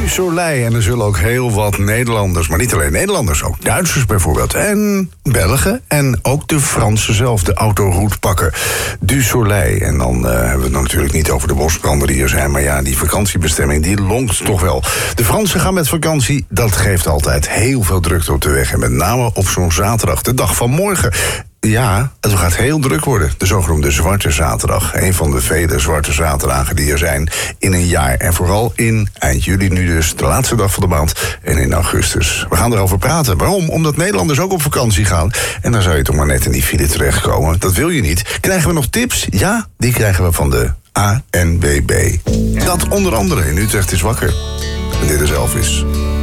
Du Soleil. En er zullen ook heel wat Nederlanders, maar niet alleen Nederlanders, ook Duitsers bijvoorbeeld. En Belgen en ook de Fransen zelf de autoroute pakken. Du Soleil. En dan hebben we het natuurlijk niet over de bosbranden die er zijn. Maar ja, die vakantiebestemming, die lonkt toch wel. De Fransen gaan met vakantie. Dat geeft altijd heel veel drukte op de weg. En met name op zo'n zaterdag, de dag van morgen. Ja, het gaat heel druk worden. De zogenoemde Zwarte Zaterdag. Een van de vele Zwarte Zaterdagen die er zijn in een jaar. En vooral in eind juli nu dus, de laatste dag van de maand. En in augustus. We gaan erover praten. Waarom? Omdat Nederlanders ook op vakantie gaan. En dan zou je toch maar net in die file terechtkomen. Dat wil je niet. Krijgen we nog tips? Ja, die krijgen we van de ANWB. Dat onder andere in Utrecht is wakker. En dit is Elvis.